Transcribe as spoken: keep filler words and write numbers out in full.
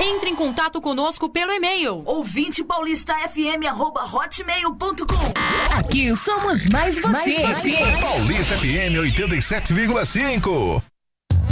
Entre em contato conosco pelo e-mail ouvinte paulista f m arroba hotmail ponto com. Aqui somos mais você. Paulista F M oitenta e sete vírgula cinco.